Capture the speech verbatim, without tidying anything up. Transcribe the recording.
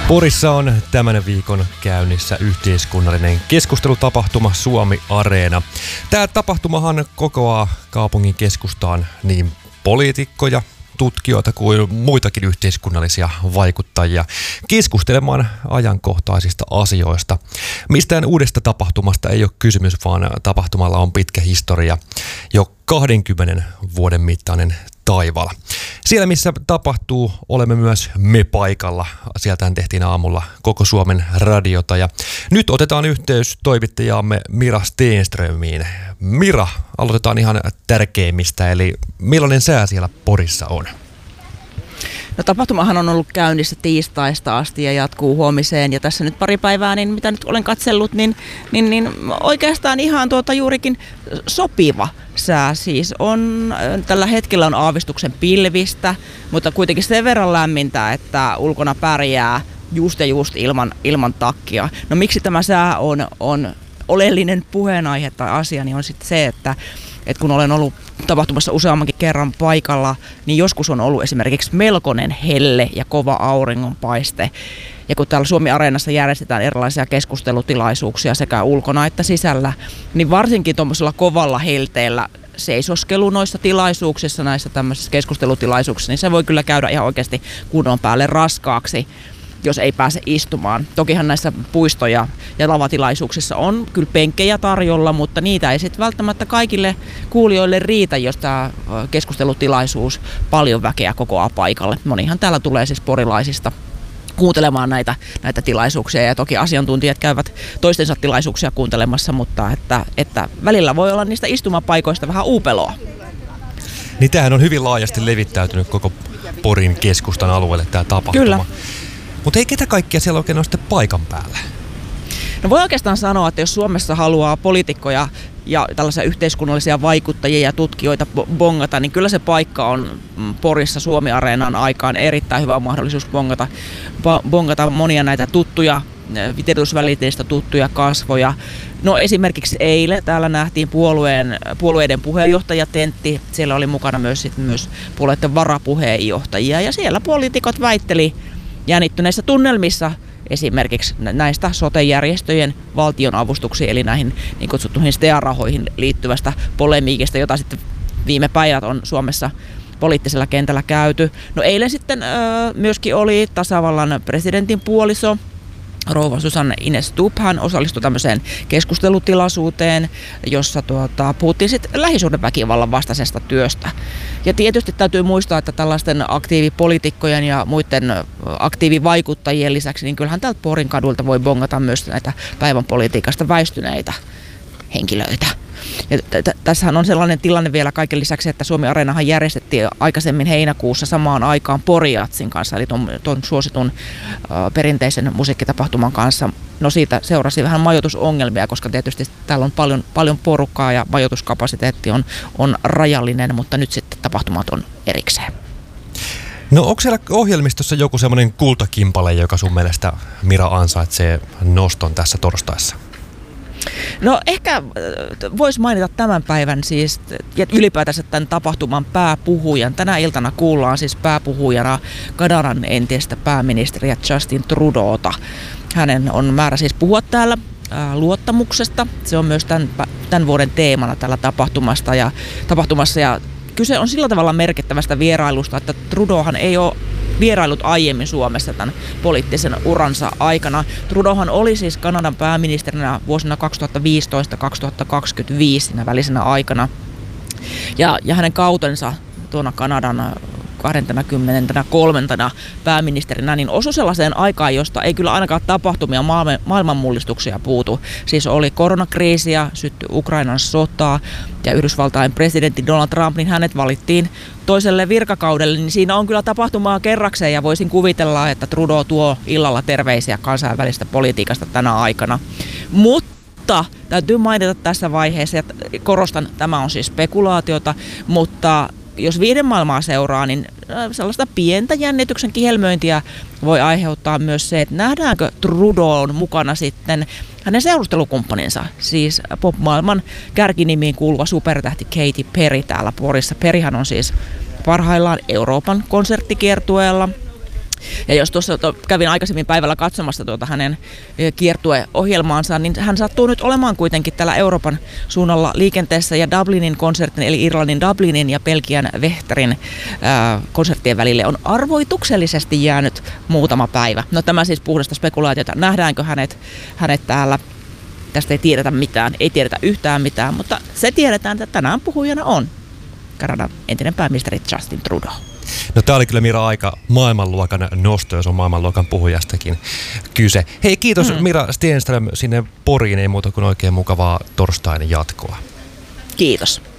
Porissa on tämän viikon käynnissä yhteiskunnallinen keskustelutapahtuma Suomi Areena. Tämä tapahtumahan kokoaa kaupungin keskustaan niin poliitikkoja, tutkijoita kuin muitakin yhteiskunnallisia vaikuttajia keskustelemaan ajankohtaisista asioista. Mistään uudesta tapahtumasta ei ole kysymys, vaan tapahtumalla on pitkä historia, jo kahdenkymmenen vuoden mittainen taival. Siellä missä tapahtuu, olemme myös me paikalla. Sieltähän tehtiin aamulla koko Suomen radiota ja nyt otetaan yhteys toimittajaamme Mira Stenströmiin. Mira, aloitetaan ihan tärkeimmistä, eli millainen sää siellä Porissa on? No, tapahtumahan on ollut käynnissä tiistaista asti ja jatkuu huomiseen ja tässä nyt pari päivää, niin mitä nyt olen katsellut, niin, niin, niin oikeastaan ihan tuota juurikin sopiva sää siis on. Tällä hetkellä on aavistuksen pilvistä, mutta kuitenkin sen verran lämmintä, että ulkona pärjää just ja just ilman, ilman takkia. No miksi tämä sää on, on oleellinen puheenaihe tai asia, niin on sitten se, että että kun olen ollut tapahtumassa useammankin kerran paikalla, niin joskus on ollut esimerkiksi melkoinen helle ja kova auringonpaiste. Ja kun täällä Suomi Areenassa järjestetään erilaisia keskustelutilaisuuksia sekä ulkona että sisällä, niin varsinkin tuommoisella kovalla helteellä seisoskelu noissa tilaisuuksissa, näissä tämmöisissä keskustelutilaisuuksissa, niin se voi kyllä käydä ihan oikeasti kunnon päälle raskaaksi, jos ei pääse istumaan. Tokihan näissä puistoja ja lavatilaisuuksissa on kyllä penkkejä tarjolla, mutta niitä ei sitten välttämättä kaikille kuulijoille riitä, jos tämä keskustelutilaisuus paljon väkeä kokoaa paikalle. Monihan täällä tulee siis porilaisista kuuntelemaan näitä, näitä tilaisuuksia ja toki asiantuntijat käyvät toistensa tilaisuuksia kuuntelemassa, mutta että, että välillä voi olla niistä istumapaikoista vähän uupeloa. Niin tämähän on hyvin laajasti levittäytynyt koko Porin keskustan alueelle tämä tapahtuma. Kyllä. Mutta ei ketä kaikkia siellä oikein ole sitten paikan päällä? No voi oikeastaan sanoa, että jos Suomessa haluaa poliitikkoja ja tällaisia yhteiskunnallisia vaikuttajia ja tutkijoita bongata, niin kyllä se paikka on Porissa Suomi Areenan aikaan erittäin hyvä mahdollisuus bongata, bongata monia näitä tuttuja, tiedotusvälineistä tuttuja kasvoja. No esimerkiksi eilen täällä nähtiin puolueen, puolueiden puheenjohtajatentti. Siellä oli mukana myös, sit myös puolueiden varapuheenjohtajia ja siellä poliitikot väitteli jännittyneissä tunnelmissa esimerkiksi näistä sote-järjestöjen valtionavustuksiin, eli näihin niin kutsuttuihin S T E A-rahoihin liittyvästä polemiikista, jota sitten viime päivät on Suomessa poliittisella kentällä käyty. No eilen sitten öö, myöskin oli tasavallan presidentin puoliso, rouva Susanne Ines Stubb. Hän osallistui tämmöiseen keskustelutilaisuuteen, jossa tuota, puhuttiin sitten lähisuhdeväkivallan vastaisesta työstä. Ja tietysti täytyy muistaa, että tällaisten aktiivipoliitikkojen ja muiden aktiivivaikuttajien lisäksi, niin kyllähän täältä Porin kadulta voi bongata myös näitä päivän politiikasta väistyneitä henkilöitä. Ja t- t- tässähän on sellainen tilanne vielä kaiken lisäksi, että Suomi Areenahan järjestettiin aikaisemmin heinäkuussa samaan aikaan Poriatsin kanssa, eli tuon, tuon suositun äh, perinteisen musiikkitapahtuman kanssa. No siitä seurasi vähän majoitusongelmia, koska tietysti täällä on paljon, paljon porukkaa ja majoituskapasiteetti on, on rajallinen, mutta nyt sitten tapahtumat on erikseen. No onko siellä ohjelmistossa joku semmoinen kultakimpale, joka sun mielestä, Mira, ansaitsee noston tässä torstaissa? No ehkä voisi mainita tämän päivän siis ja ylipäätänsä tämän tapahtuman pääpuhujan. Tänä iltana kuullaan siis pääpuhujana Kanadan entistä pääministeriä Justin Trudota. Hänen on määrä siis puhua täällä ää, luottamuksesta. Se on myös tämän, tämän vuoden teemana tällä tapahtumasta ja, tapahtumassa ja kyse on sillä tavalla merkittävästä vierailusta, että Trudeauhan ei ole vierailut aiemmin Suomessa tämän poliittisen uransa aikana. Trudeauhan oli siis Kanadan pääministerinä vuosina kaksituhattaviisitoista kaksituhattakaksikymmentäviisi siinä välisenä aikana. Ja, ja hänen kautensa tuona Kanadan kaksikymmentäkolme pääministerinä, niin osui sellaiseen aikaan, josta ei kyllä ainakaan tapahtumia maailman, maailmanmullistuksia puutu. Siis oli koronakriisiä, syttyi Ukrainan sotaa ja Yhdysvaltain presidentti Donald Trump, niin hänet valittiin toiselle virkakaudelle, niin siinä on kyllä tapahtumaa kerrakseen ja voisin kuvitella, että Trudeau tuo illalla terveisiä kansainvälistä politiikasta tänä aikana. Mutta täytyy mainita tässä vaiheessa, että korostan, tämä on siis spekulaatiota, mutta jos viiden maailmaa seuraa, niin sellaista pientä jännityksen kihelmöintiä voi aiheuttaa myös se, että nähdäänkö Trudeaun mukana sitten hänen seurustelukumppaninsa, siis pop-maailman kärkinimiin kuuluva supertähti Katy Perry täällä Porissa. Perryhän on siis parhaillaan Euroopan konserttikiertueella Ja jos tuossa to, kävin aikaisemmin päivällä katsomassa tuota hänen kiertueohjelmaansa, niin hän sattuu nyt olemaan kuitenkin täällä Euroopan suunnalla liikenteessä ja Dublinin konsertin, eli Irlannin Dublinin ja Belgian Vechterin ää, konserttien välille on arvoituksellisesti jäänyt muutama päivä. No tämä siis puhdasta spekulaatiota. Nähdäänkö hänet, hänet täällä? Tästä ei tiedetä mitään, ei tiedetä yhtään mitään, mutta se tiedetään, että tänään puhujana on Kanadan entinen pääministeri Justin Trudeau. No tää oli kyllä Mira aika maailmanluokan nosto, jos on maailmanluokan puhujastakin kyse. Hei, kiitos mm. Mira Stenström sinne Poriin, ei muuta kuin oikein mukavaa torstain jatkoa. Kiitos.